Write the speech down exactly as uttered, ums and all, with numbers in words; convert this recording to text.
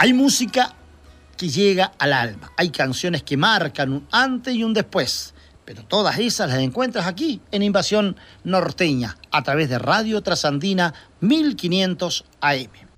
Hay música que llega al alma, hay canciones que marcan un antes y un después, pero todas esas las encuentras aquí en Invasión Norteña, a través de Radio Trasandina mil quinientos A M.